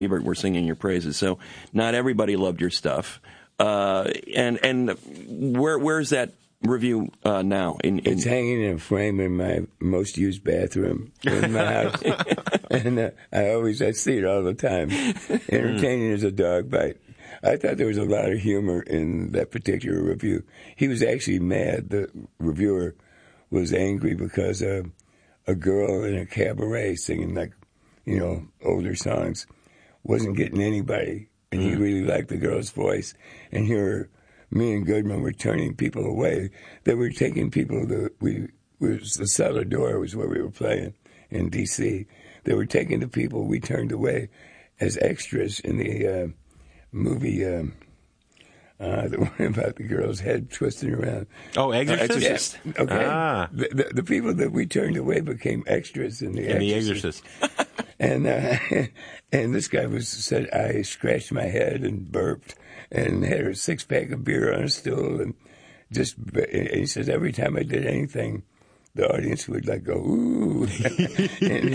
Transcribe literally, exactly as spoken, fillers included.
Ebert were singing your praises. So not everybody loved your stuff. Uh, and and where where's that review uh, now? In, in It's hanging in a frame in my most used bathroom in my house, and uh, I always I see it all the time. Entertaining as a dog bite. I thought there was a lot of humor in that particular review. He was actually mad. The reviewer was angry because uh, a girl in a cabaret singing like, you know, older songs wasn't getting anybody, and he really liked the girl's voice. And here, me and Goodman were turning people away. They were taking people that we was the Cellar Door was where we were playing in D C. They were taking the people we turned away as extras in the uh, movie. Um, Uh, the one about the girl's head twisting around. Oh, Exorcist? Yeah. Okay. Ah. The, the, the people that we turned away became extras in The In Exorcist. The Exorcist. and uh, and this guy was said I scratched my head and burped and had a six pack of beer on a stool and just and he says every time I did anything, the audience would like go ooh. and